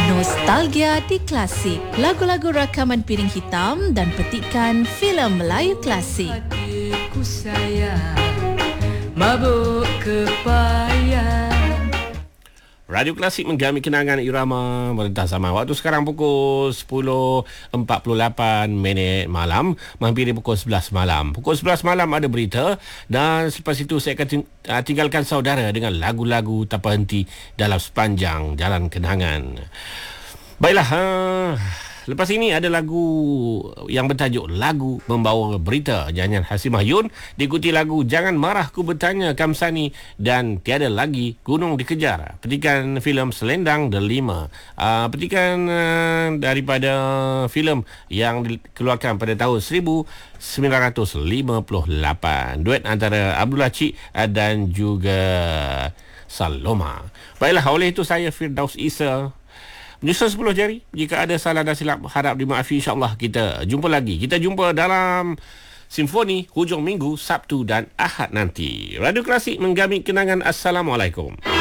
Nostalgia di Klasik. Lagu-lagu rakaman piring hitam dan petikan filem Melayu klasik. Hatiku sayang, mabuk kepayang. Radio Klasik menggami kenangan irama merentah zaman. Waktu sekarang pukul 10.48 malam, menghampiri pukul 11 malam. Pukul 11 malam ada berita dan selepas itu saya akan tinggalkan saudara dengan lagu-lagu tanpa henti dalam sepanjang jalan kenangan. Baiklah, lepas ini ada lagu yang bertajuk Lagu Membawa Berita, nyanyian Hasimah Yun, diikuti lagu Jangan Marah Ku Bertanya Kamsani dan Tiada Lagi Gunung Dikejar. Petikan filem Selendang Delima. Petikan daripada filem yang dikeluarkan pada tahun 1958. Duet antara Abdullah Cik dan juga Saloma. Baiklah, oleh itu saya Firdaus Isa menyusun 10 jari. Jika ada salah dan silap, harap dimaafi. InsyaAllah kita jumpa lagi. Kita jumpa dalam Simfoni hujung minggu, Sabtu dan Ahad nanti. Radio Klasik menggami kenangan. Assalamualaikum.